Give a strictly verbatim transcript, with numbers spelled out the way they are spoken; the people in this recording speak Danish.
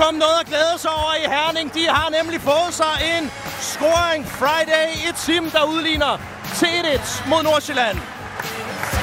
komme noget at glæde sig over i Herning. De har nemlig fået sig en scoring Friday i Tim, der udligner til et et mod Nordsjælland.